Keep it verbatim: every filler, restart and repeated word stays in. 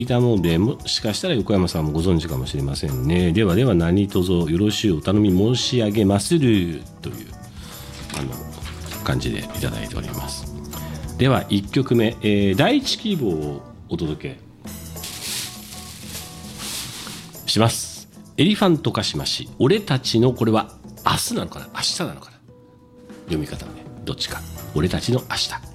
いたので、もしかしたら横山さんもご存知かもしれませんね。ではでは何卒よろしゅうお頼み申し上げまするというあの感じでいただいております。ではいっきょくめ、えー、第一希望をお届けします。エリファントカシマシ、俺たちの、これは明日なのかな明日なのかな、読み方はね、どっちか。俺たちの明日。